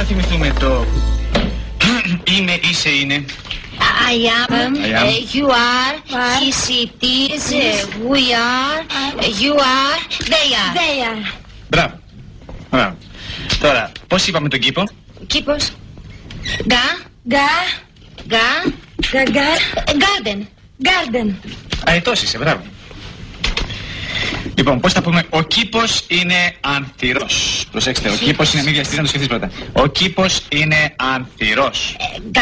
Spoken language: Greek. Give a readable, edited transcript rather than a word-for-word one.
να θυμηθούμε το... Είμαι, είσαι, είναι. I am, you are, he, it is, we are, you are, they are. Μπράβο. Μπράβο. Τώρα, πώς είπαμε τον κήπο? Κήπος. Garden. Αετός είσαι, μπράβο. Λοιπόν, πώς θα πούμε? Ο κήπος είναι ανθυρός. Προσέξτε, ο κήπος είναι, μην βιαστείς να το σκεφτείς πρώτα. Ο κήπος είναι ανθυρός.